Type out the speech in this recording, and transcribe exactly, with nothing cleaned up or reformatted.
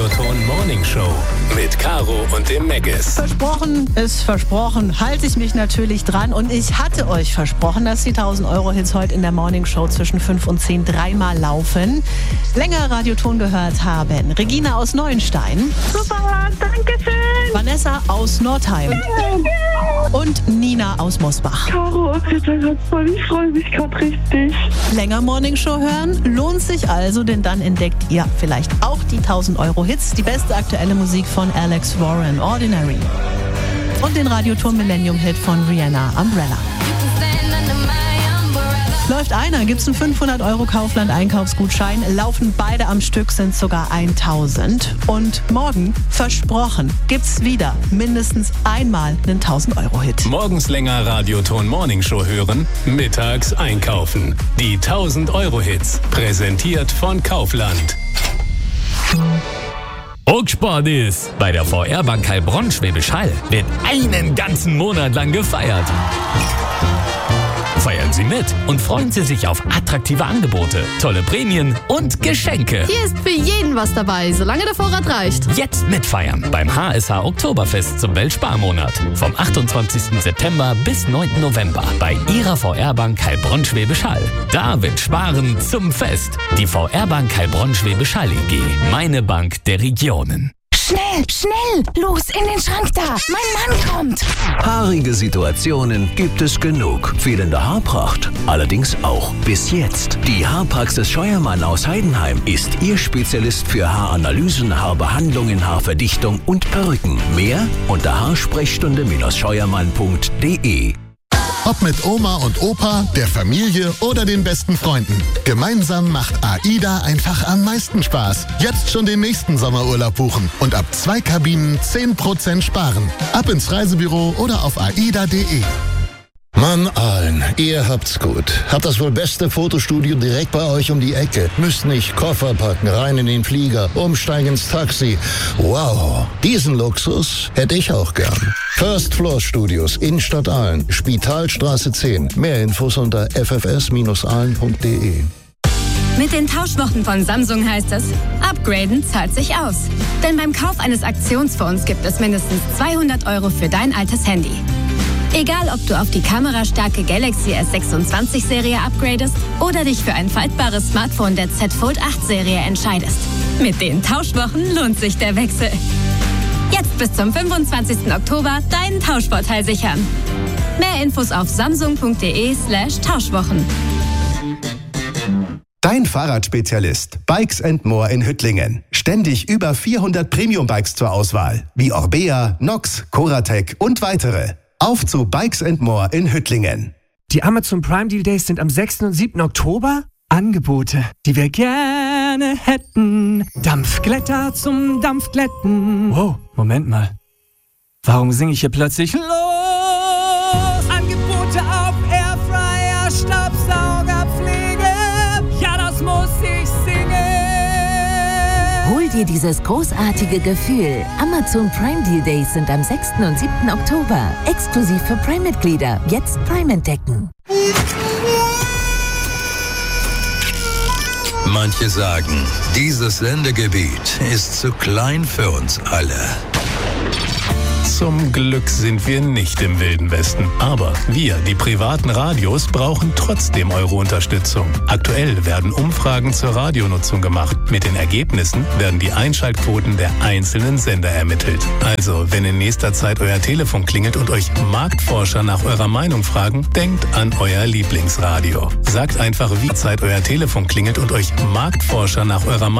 Radioton Morning Show mit Caro und dem Meggis. Versprochen ist versprochen, halte ich mich natürlich dran. Und ich hatte euch versprochen, dass die tausend Euro Hits heute in der Morning Show zwischen fünf und zehn dreimal laufen. Länger Radioton gehört haben Regina aus Neuenstein. Super, danke schön. Vanessa aus Nordheim. Und Nina aus Mosbach. Caro, ich freue mich gerade richtig. Länger Morning Show hören lohnt sich also, denn dann entdeckt ihr vielleicht auch die tausend Euro Hits, die beste aktuelle Musik von Alex Warren, Ordinary. Und den Radioton Millennium Hit von Rihanna, Umbrella. Läuft einer, gibt's einen fünfhundert Euro Kaufland-Einkaufsgutschein. Laufen beide am Stück, sind sogar tausend. Und morgen, versprochen, gibt's wieder mindestens einmal einen tausend Euro Hit. Morgens länger Radioton Morning Show hören, mittags einkaufen. Die tausend Euro Hits, präsentiert von Kaufland. Ruckspartys! Bei der V R-Bank Heilbronn Schwäbisch Hall wird einen ganzen Monat lang gefeiert. Feiern Sie mit und freuen Sie sich auf attraktive Angebote, tolle Prämien und Geschenke. Hier ist für jeden was dabei, solange der Vorrat reicht. Jetzt mitfeiern beim H S H Oktoberfest zum Weltsparmonat. Vom achtundzwanzigsten September bis neunten November bei Ihrer V R-Bank Heilbronn Schwäbisch Hall. Da wird Sparen zum Fest. Die V R-Bank Heilbronn Schwäbisch Hall E G. Meine Bank der Regionen. Schnell, schnell, los in den Schrank da, mein Mann kommt. Haarige Situationen gibt es genug. Fehlende Haarpracht allerdings auch. Bis jetzt. Die Haarpraxis Scheuermann aus Heidenheim ist Ihr Spezialist für Haaranalysen, Haarbehandlungen, Haarverdichtung und Perücken. Mehr unter haarsprechstunde scheuermann punkt de. Ob mit Oma und Opa, der Familie oder den besten Freunden. Gemeinsam macht AIDA einfach am meisten Spaß. Jetzt schon den nächsten Sommerurlaub buchen und ab zwei Kabinen zehn Prozent sparen. Ab ins Reisebüro oder auf aida punkt de. Mann Aalen, ihr habt's gut. Habt das wohl beste Fotostudio direkt bei euch um die Ecke. Müsst nicht Koffer packen, rein in den Flieger, umsteigen ins Taxi. Wow, diesen Luxus hätte ich auch gern. First Floor Studios, Innenstadt Aalen, Spitalstraße zehn. Mehr Infos unter f f s dash aalen punkt de. Mit den Tauschwochen von Samsung heißt es, upgraden zahlt sich aus. Denn beim Kauf eines Aktionsphones gibt es mindestens zweihundert Euro für dein altes Handy. Egal, ob du auf die kamerastarke Galaxy S sechsundzwanzig Serie upgradest oder dich für ein faltbares Smartphone der Z Fold acht Serie entscheidest. Mit den Tauschwochen lohnt sich der Wechsel. Jetzt bis zum fünfundzwanzigsten Oktober deinen Tauschvorteil sichern. Mehr Infos auf samsung punkt de slash Tauschwochen. Dein Fahrradspezialist Bikes and More in Hüttlingen. Ständig über vierhundert Premium-Bikes zur Auswahl, wie Orbea, Nox, Coratec und weitere. Auf zu Bikes and More in Hüttlingen. Die Amazon Prime Deal Days sind am sechsten und siebten Oktober. Angebote, die wir gerne hätten. Dampfglätter zum Dampfglätten. Wow, Moment mal. Warum singe ich hier plötzlich los? Angebote auf Airfryer, Staubsaugerpflege. Ja, das muss ich singen. Hol dir dieses großartige Gefühl. Amazon Prime Deal Days sind am sechsten und siebten Oktober. Exklusiv für Prime-Mitglieder. Jetzt Prime entdecken. Manche sagen, dieses Sendegebiet ist zu klein für uns alle. Zum Glück sind wir nicht im Wilden Westen. Aber wir, die privaten Radios, brauchen trotzdem eure Unterstützung. Aktuell werden Umfragen zur Radionutzung gemacht. Mit den Ergebnissen werden die Einschaltquoten der einzelnen Sender ermittelt. Also, wenn in nächster Zeit euer Telefon klingelt und euch Marktforscher nach eurer Meinung fragen, denkt an euer Lieblingsradio. Sagt einfach, wie Zeit euer Telefon klingelt und euch Marktforscher nach eurer Meinung